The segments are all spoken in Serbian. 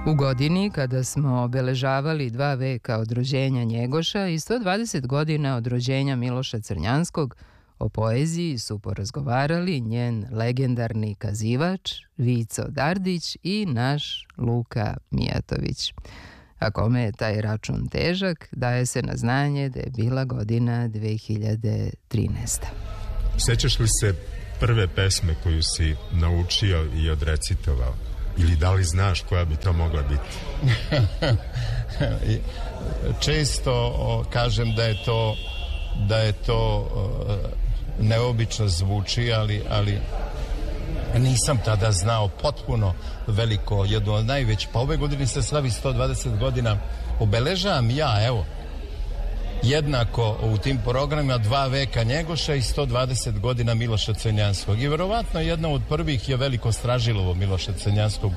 U godini kada smo obeležavali 2 veka od rođenja Njegoša i 120 godina od rođenja Miloša Crnjanskog, o poeziji su porazgovarali njen legendarni kazivač Vico Dardić i naš Luka Mijatović. A kome je taj račun težak, daje se na znanje da je bila godina 2013. Sećaš li se prve pesme koju si naučio i odrecitovao? Ili da li znaš koja bi to mogla biti? Često kažem da je to neobično zvuči, ali nisam tada znao potpuno veliko, jedno od najvećih. Pa ove godine se slavi 120 godina. Obeležavam ja, evo, jednako u tim programima 2 veka Njegoša i 120 godina Miloša Crnjanskog. I verovatno jedno od prvih je Veliko Stražilovo Miloša Crnjanskog.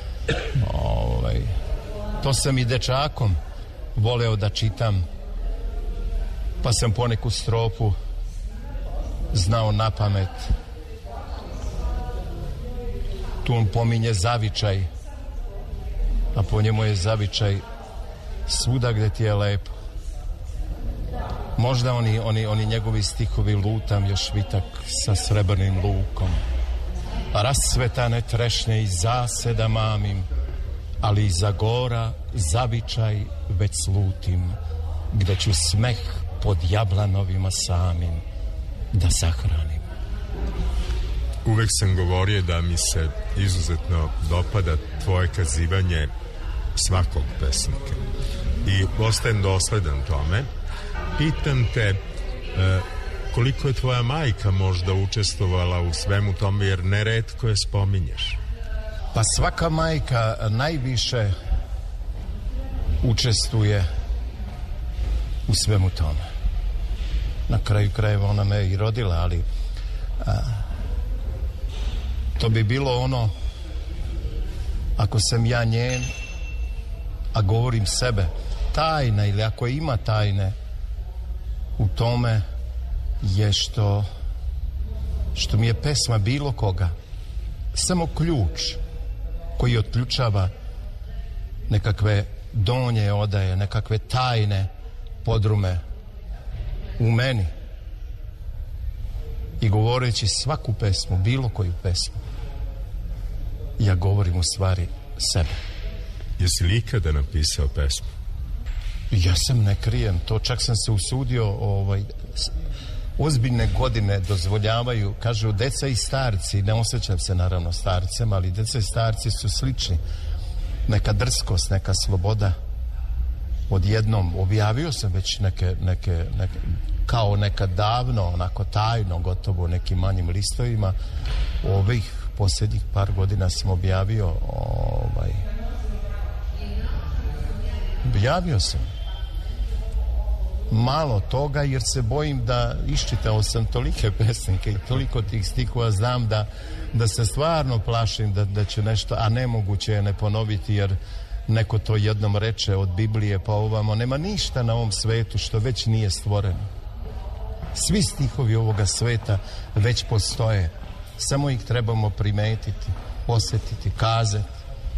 To sam i dečakom voleo da čitam, pa sam poneku strofu znao na pamet. Tu on pominje zavičaj, a po njemu je zavičaj svuda gde ti je lepo. Možda oni njegovi stihovi lutam još vitak sa srebrnim lukom, rasvetane trešnje i zaseda mamim, ali iza gora zavičaj već slutim, gde ću smeh pod jablanovima samim da sahranim. Uvek sam govorio da mi se izuzetno dopada tvoje kazivanje svakog pesnika i ostajem dosledan tome. Pitam te koliko je tvoja majka možda učestvovala u svemu tome, jer neretko je spominješ. Pa svaka majka najviše učestvuje u svemu tome. Na kraju krajeva ona me i rodila, ali to bi bilo ono, ako sam ja njen, a govorim sebe, tajna, ili ako ima tajne u tome je što mi je pesma bilo koga samo ključ koji otključava nekakve donje odaje, nekakve tajne podrume u meni. I govoreći svaku pesmu, bilo koju pesmu, ja govorim u stvari sebe. Jesi li ikada napisao pesmu? Ja sam, ne krijem to, čak sam se usudio, ozbiljne godine dozvoljavaju, kažu deca i starci, ne osjećam se naravno starcem, ali deca i starci su slični. Neka drskost, neka sloboda. Odjednom objavio sam već neke kao nekad davno, onako tajno, gotovo u nekim manjim listovima. Ovih posljednjih par godina sam objavio sam malo toga, jer se bojim da iščitao sam tolike pesnike i toliko tih stihova, znam da se stvarno plašim da će nešto, a nemoguće je ne ponoviti, jer neko to jednom reče od Biblije pa ovamo, nema ništa na ovom svetu što već nije stvoreno. Svi stihovi ovoga sveta već postoje, samo ih trebamo primetiti, osjetiti, kazati.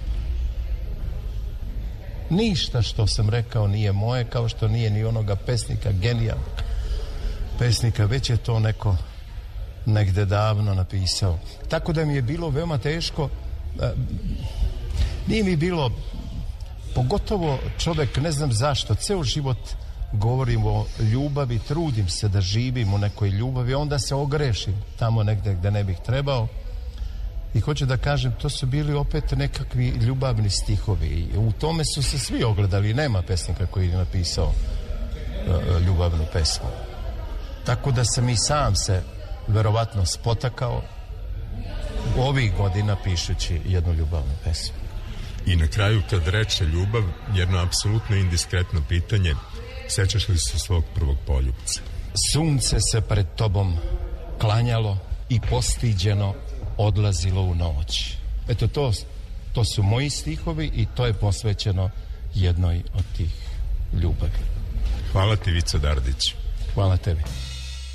Ništa što sam rekao nije moje, kao što nije ni onoga pesnika, genijalnog pesnika, već je to neko negde davno napisao. Tako da mi je bilo veoma teško, nije mi bilo, pogotovo čovjek, ne znam zašto, ceo život govorim o ljubavi, trudim se da živim u nekoj ljubavi, onda se ogrešim tamo negde gde ne bih trebao. I hoću da kažem, to su bili opet nekakvi ljubavni stihovi. I u tome su se svi ogledali. Nema pesnika koji je napisao ljubavnu pesmu. Tako da sam i sam se verovatno spotakao ovih godina pišući jednu ljubavnu pesmu. I na kraju, kad reče ljubav, jedno apsolutno indiskretno pitanje, sećaš li se svog prvog poljubca? Sunce se pred tobom klanjalo i postiđeno odlazilo u noć. Eto, to su moji stihovi i to je posvećeno jednoj od tih ljubavi. Hvala ti, Vico Dardić. Hvala tebi.